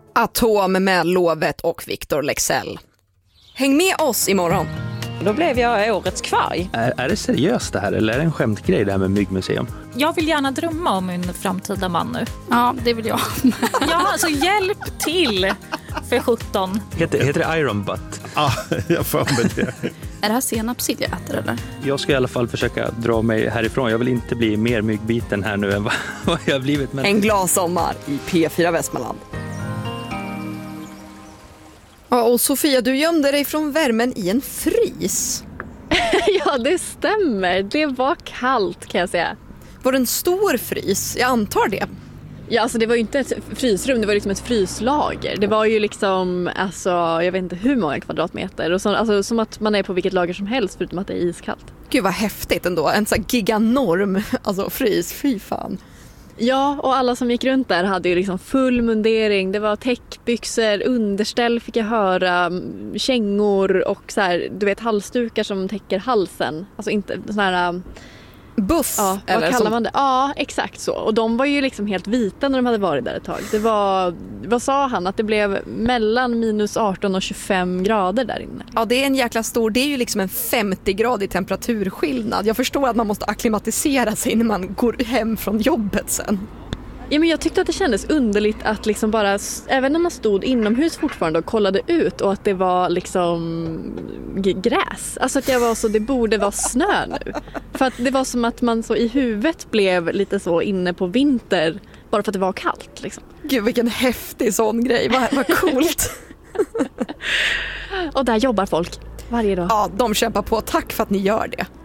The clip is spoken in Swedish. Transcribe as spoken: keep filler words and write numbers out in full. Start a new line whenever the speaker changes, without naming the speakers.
Atom med Lovet och Victor Lexell. Häng med oss imorgon.
Då blev jag årets kvarg.
Är, är det seriöst det här eller är det en skämtgrej det här med myggmuseum?
Jag vill gärna drömma om min framtida man nu.
Ja, det vill jag.
Ja, alltså hjälp till för sjutton.
Heter, heter det Iron Butt?
Ja, jag får med det.
Är det här senapssill jag äter eller?
Jag ska i alla fall försöka dra mig härifrån. Jag vill inte bli mer myggbiten här nu än vad, vad jag har blivit. Men...
En glad sommar i P fyra Västmanland. Ja, och Sofia, du gömde dig från värmen i en frys.
Ja, det stämmer. Det var kallt kan jag säga.
Var det en stor frys? Jag antar det.
Ja, alltså det var ju inte ett frysrum, det var liksom ett fryslager. Det var ju liksom, alltså, jag vet inte hur många kvadratmeter. Och så, alltså, som att man är på vilket lager som helst förutom att det är iskallt.
Gud vad häftigt ändå. En sån här giganorm alltså, frys, fy fan.
Ja, och alla som gick runt där hade ju liksom full mundering. Det var täckbyxor, underställ fick jag höra, kängor och så här, du vet, halsdukar som täcker halsen. Alltså inte sån här...
Buff?
Ja, vad
eller
kallar
som...
man det? Ja, exakt så. Och de var ju liksom helt vita när de hade varit där ett tag. Det var, vad sa han? Att det blev mellan minus arton och tjugofem grader där inne.
Ja, det är en jäkla stor, det är ju liksom en femtio-gradig temperaturskillnad. Jag förstår att man måste akklimatisera sig när man går hem från jobbet sen.
Ja, men jag tyckte att det kändes underligt att liksom bara, även när man stod inomhus fortfarande och kollade ut och att det var liksom g- gräs. Alltså att jag var så, det borde vara snö nu. För att det var som att man så i huvudet blev lite så inne på vinter bara för att det var kallt liksom.
Gud, vilken häftig sån grej, vad, vad coolt.
Och där jobbar folk varje dag.
Ja, de kämpar på, tack för att ni gör det.